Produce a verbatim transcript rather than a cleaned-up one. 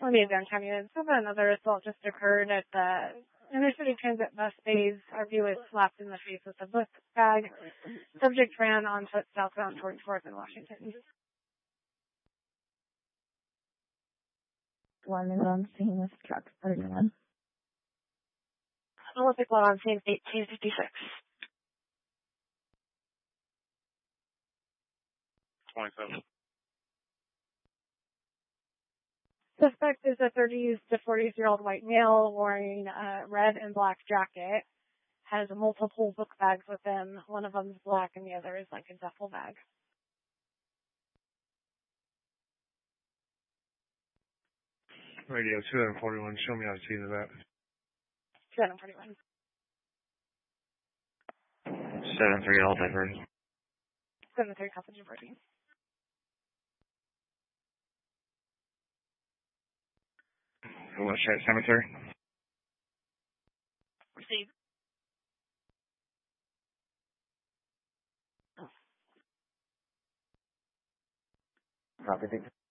Columbia downtown unit. So another assault just occurred at the Intercity Transit bus bays. Our view is slapped in the face with a book bag. Subject ran on foot southbound towards fourth and Washington. One is on scene with truck thirty-one. Olympic Law on scene eighteen fifty-six. twenty-seven. Suspect is a thirties to forties-year-old white male wearing a red and black jacket. Has multiple book bags with him. One of them is black and the other is like a duffel bag. Radio two forty-one, show me how to see that. seven forty-one. seven three, all diverted. seven three, copy diverting. West Side Cemetery. Receive. Copy.